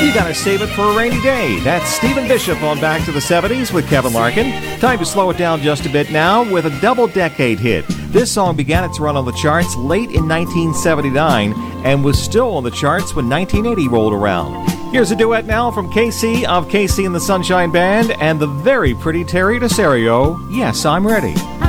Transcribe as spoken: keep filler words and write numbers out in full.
You gotta save it for a rainy day. That's Stephen Bishop on Back to the seventies with Kevin Larkin. Time to slow it down just a bit now with a double-decade hit. This song began its run on the charts late in nineteen seventy-nine and was still on the charts when nineteen eighty rolled around. Here's a duet now from K C of K C and the Sunshine Band and the very pretty Terry DeSario, Yes, I'm Ready.